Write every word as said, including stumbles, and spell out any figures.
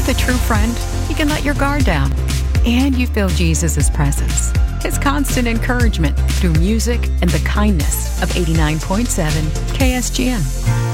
With a true friend, you can let your guard down. And you feel Jesus' presence, His constant encouragement through music and the kindness of eighty-nine point seven K S G N.